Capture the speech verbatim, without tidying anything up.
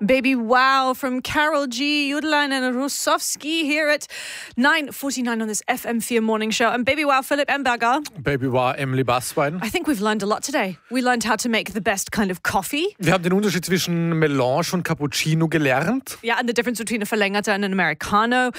Baby Wow from Carol G, Judlein and Rusowski here at nine forty-nine on this F M four morning show. And Baby Wow, Philip Emberger. Baby Wow, Emily Basswein. I think we've learned a lot today. We learned how to make the best kind of coffee. Wir haben den Unterschied zwischen Melange und Cappuccino gelernt. Yeah, and the difference between a verlängerte and an Americano.